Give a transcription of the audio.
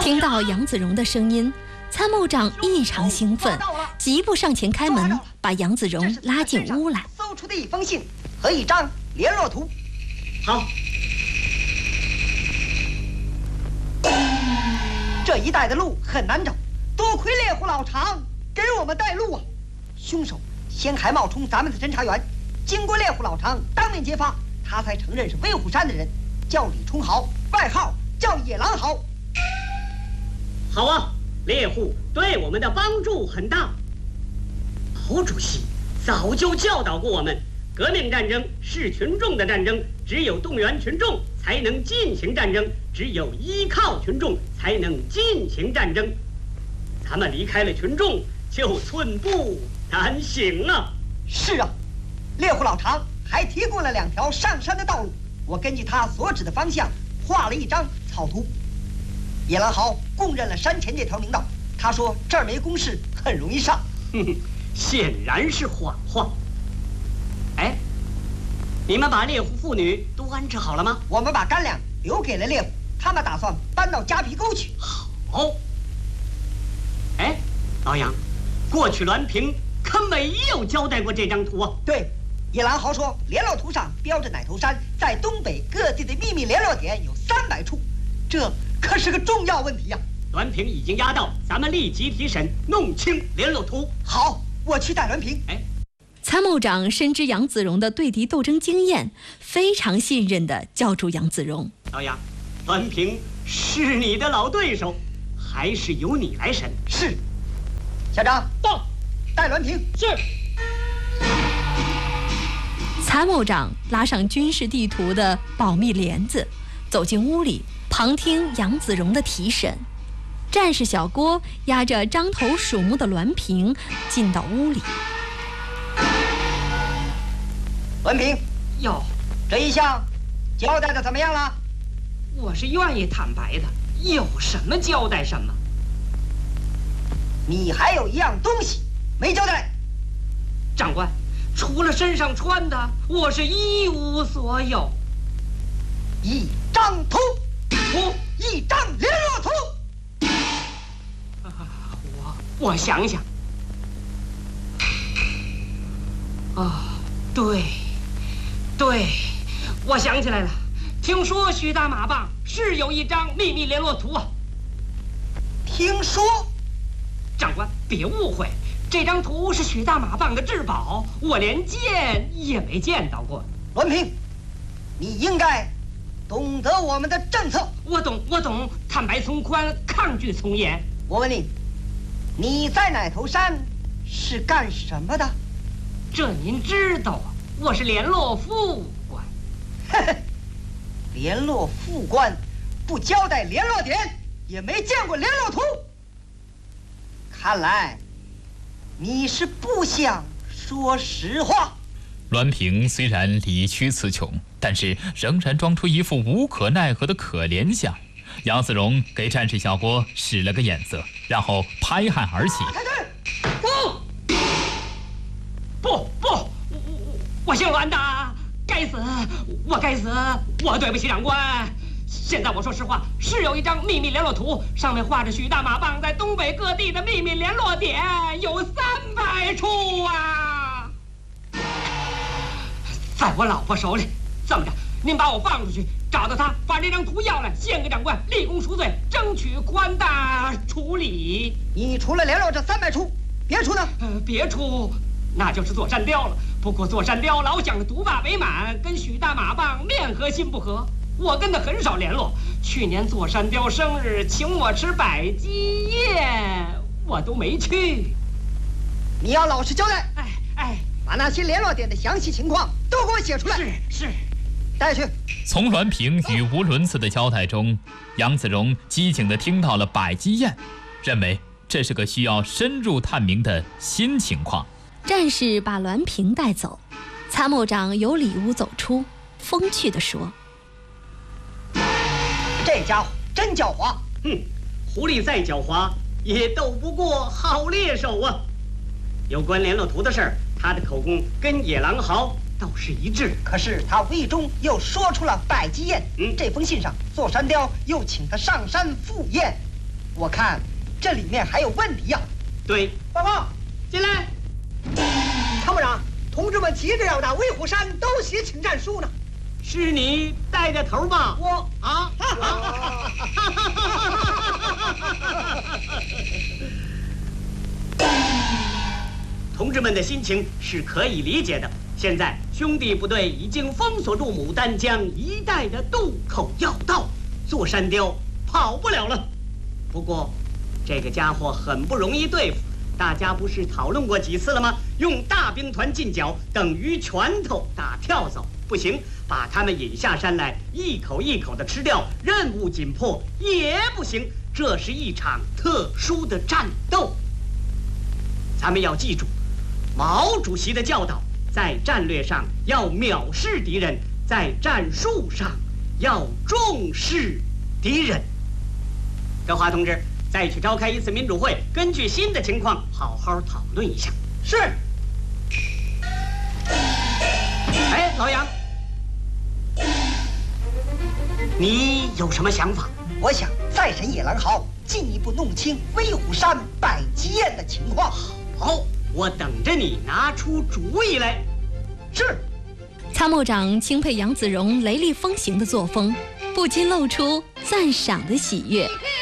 听到杨子荣的声音，参谋长异常兴奋，急步上前开门，把杨子荣拉进屋来。 搜出的一封信和一张联络图。 好， 这一带的路很难找，多亏猎户老常给我们带路啊！凶手先还冒充咱们的侦查员，经过猎户老常当面揭发，他才承认是威虎山的人，叫李冲豪，外号叫野狼豪。 好啊，猎户对我们的帮助很大。毛主席早就教导过我们，革命战争是群众的战争，只有动员群众才能进行战争，只有依靠群众才能进行战争。咱们离开了群众，就寸步难行了。 是啊，猎户老常还提供了2条上山的道路，我根据他所指的方向画了一张草图。野狼豪供认了山前这条明道，他说这儿没工事，很容易上。 显然是谎话。哎，你们把猎户妇女都安置好了吗？ 我们把干粮留给了猎户，他们打算搬到夹皮沟去。 好。哎，老杨，过去栾平可没有交代过这张图啊。 对，野狼豪说联络图上标着奶头山在东北各地的秘密联络点有300处，这可是个重要问题呀。 栾平已经押到，咱们立即提审，弄清联络图。 好，我去带栾平。 哎， 参谋长深知杨子荣的对敌斗争经验，非常信任地叫住杨子荣。 老杨，栾平是你的老对手，还是由你来审。 是。校长到，带栾平。 是。 参谋长拉上军事地图的保密帘子，走进屋里，旁听杨子荣的提审。战士小郭押着张头鼠目的栾平进到屋里。 栾平， 哟， 这一项交代的怎么样了？ 我是愿意坦白的，有什么交代什么。 你还有一样东西没交代。 长官，除了身上穿的，我是一无所有。 一张图，一张联络图。 我想想。对，我想起来了，听说许大马棒是有一张秘密联络图啊。 听说？ 长官别误会，这张图是许大马棒的至宝，我连见也没见到过。 栾平，你应该懂得我们的政策。 我懂，坦白从宽，抗拒从严。 我问你在奶头山是干什么的？ 这您知道啊，我是联络副官。 联络副官不交代联络点，也没见过联络图。看来你是不想说实话。 栾平虽然理屈词穷，但是仍然装出一副无可奈何的可怜相。杨子荣给战士小郭使了个眼色，然后拍汗而起。 不，我姓栾的，该死，我该死，我对不起长官。现在我说实话，是有一张秘密联络图，上面画着许大马棒在东北各地的秘密联络点，有300处啊，在我老婆手里。这么着，您把我放出去，找到他，把这张图要来，献给长官，立功赎罪，争取宽大处理。 你除了联络这300处，别处呢？ 别处，那就是座山雕了。不过座山雕老想着独霸北满，跟许大马棒面和心不和，我跟他很少联络。去年座山雕生日，请我吃百鸡宴，我都没去。 你要老实交代。 哎， 把那些联络点的详细情况都给我写出来。 是。 带去。 从栾平语无伦次的交代中，杨子荣机警地听到了百鸡宴，认为这是个需要深入探明的新情况。 战士把栾平带走，参谋长由里屋走出，风趣地说：“ 这家伙真狡猾。 狐狸再狡猾，也斗不过好猎手啊。有关联络图的事儿，他的口供跟野狼豪倒是一致。 可是他无意中又说出了百鸡宴。这封信上，座山雕又请他上山赴宴。 我看这里面还有问题呀。 对， 报告， 进来。 参谋长，同志们急着要打威虎山，都写请战书呢。 是你带的头吧？ 我啊！同志们的心情是可以理解的。现在兄弟部队已经封锁住牡丹江一带的渡口要道，坐山雕跑不了了。不过，这个家伙很不容易对付。大家不是讨论过几次了吗？用大兵团进剿等于拳头打跳蚤，不行，把他们引下山来，一口一口的吃掉，任务紧迫也不行。这是一场特殊的战斗。咱们要记住毛主席的教导，在战略上要藐视敌人，在战术上要重视敌人。德华同志，再去召开一次民主会，根据新的情况好好讨论一下。 是。 哎，老杨，你有什么想法？ 我想再审野狼壕，进一步弄清威虎山百吉宴的情况。 好，我等着你拿出主意来。 是。 参谋长钦佩杨子荣雷厉风行的作风，不禁露出赞赏的喜悦。